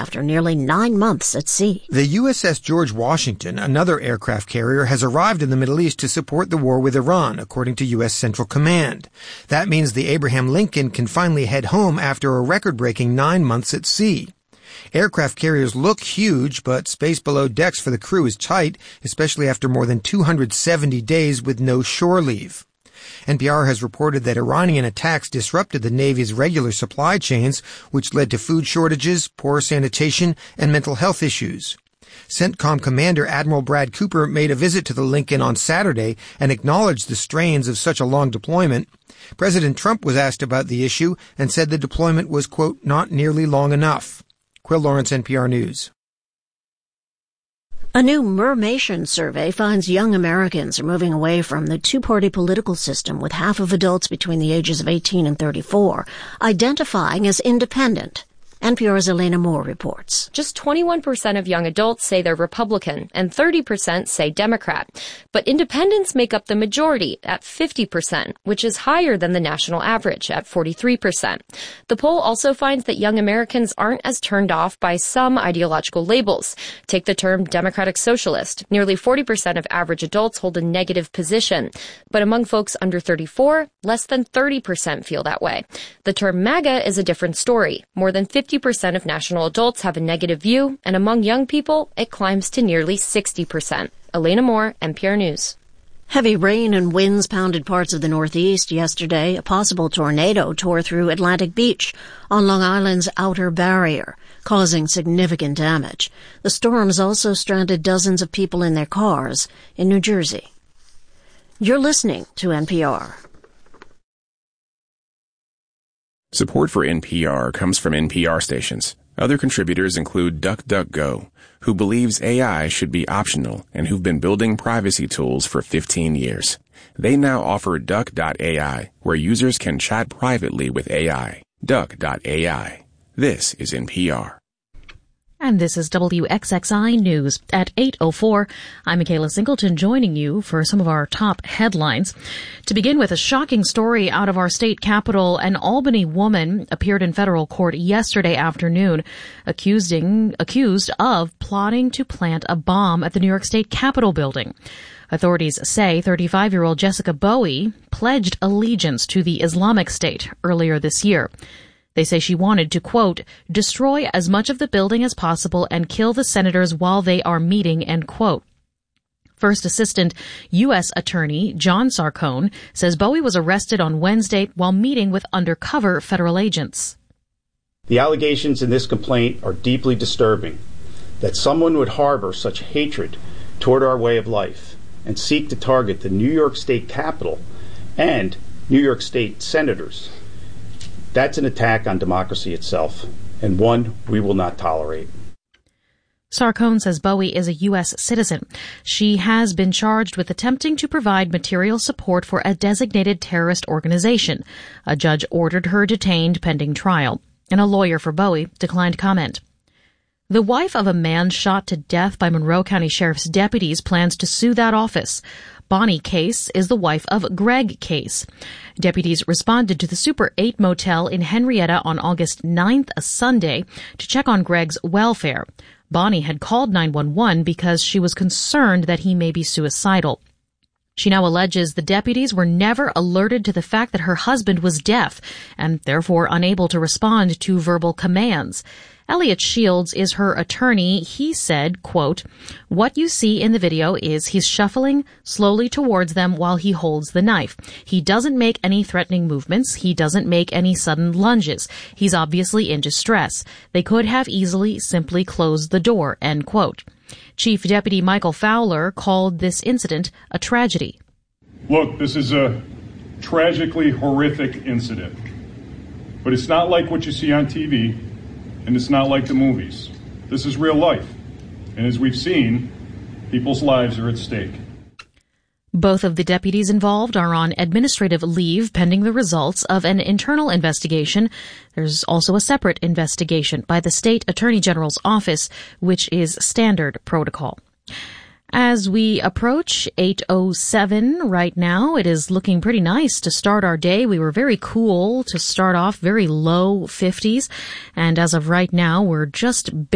after nearly 9 months at sea. The USS George Washington, another aircraft carrier, has arrived in the Middle East to support the war with Iran, according to U.S. Central Command. That means the Abraham Lincoln can finally head home after a record-breaking 9 months at sea. Aircraft carriers look huge, but space below decks for the crew is tight, especially after more than 270 days with no shore leave. NPR has reported that Iranian attacks disrupted the Navy's regular supply chains, which led to food shortages, poor sanitation, and mental health issues. CENTCOM Commander Admiral Brad Cooper made a visit to the Lincoln on Saturday and acknowledged the strains of such a long deployment. President Trump was asked about the issue and said the deployment was, quote, not nearly long enough. Quill Lawrence, NPR News. A new Mermation survey finds young Americans are moving away from the two-party political system, with half of adults between the ages of 18 and 34 identifying as independent. NPR's Elena Moore reports. Just 21% of young adults say they're Republican and 30% say Democrat. But independents make up the majority at 50%, which is higher than the national average at 43%. The poll also finds that young Americans aren't as turned off by some ideological labels. Take the term Democratic Socialist. Nearly 40% of average adults hold a negative position. But among folks under 34, less than 30% feel that way. The term MAGA is a different story. More than 50% of national adults have a negative view, and among young people, it climbs to nearly 60%. Elena Moore, NPR News. Heavy rain and winds pounded parts of the Northeast yesterday. A possible tornado tore through Atlantic Beach on Long Island's Outer Barrier, causing significant damage. The storms also stranded dozens of people in their cars in New Jersey. You're listening to NPR. Support for NPR comes from NPR stations. Other contributors include DuckDuckGo, who believes AI should be optional and who've been building privacy tools for 15 years. They now offer Duck.ai, where users can chat privately with AI. Duck.ai. This is NPR. And this is WXXI News at 8:04. I'm Michaela Singleton, joining you for some of our top headlines. To begin with, a shocking story out of our state capital. An Albany woman appeared in federal court yesterday afternoon, accused of plotting to plant a bomb at the New York State Capitol building. Authorities say 35-year-old Jessica Bowie pledged allegiance to the Islamic State earlier this year. They say she wanted to, quote, destroy as much of the building as possible and kill the senators while they are meeting, end quote. First Assistant U.S. Attorney John Sarcone says Bowie was arrested on Wednesday while meeting with undercover federal agents. The allegations in this complaint are deeply disturbing. That someone would harbor such hatred toward our way of life and seek to target the New York State Capitol and New York State senators. That's an attack on democracy itself, and one we will not tolerate. Sarcone says Bowie is a U.S. citizen. She has been charged with attempting to provide material support for a designated terrorist organization. A judge ordered her detained pending trial, and a lawyer for Bowie declined comment. The wife of a man shot to death by Monroe County Sheriff's deputies plans to sue that office. Bonnie Case is the wife of Greg Case. Deputies responded to the Super 8 motel in Henrietta on August 9th, a Sunday, to check on Greg's welfare. Bonnie had called 911 because she was concerned that he may be suicidal. She now alleges the deputies were never alerted to the fact that her husband was deaf and therefore unable to respond to verbal commands. Elliot Shields is her attorney. He said, quote, what you see in the video is he's shuffling slowly towards them while he holds the knife. He doesn't make any threatening movements. He doesn't make any sudden lunges. He's obviously in distress. They could have easily simply closed the door, end quote. Chief Deputy Michael Fowler called this incident a tragedy. Look, this is a tragically horrific incident, but it's not like what you see on TV. And it's not like the movies. This is real life. And as we've seen, people's lives are at stake. Both of the deputies involved are on administrative leave pending the results of an internal investigation. There's also a separate investigation by the State Attorney General's office, which is standard protocol. As we approach 8:07 right now, it is looking pretty nice to start our day. We were very cool to start off, very low 50s. And as of right now, we're just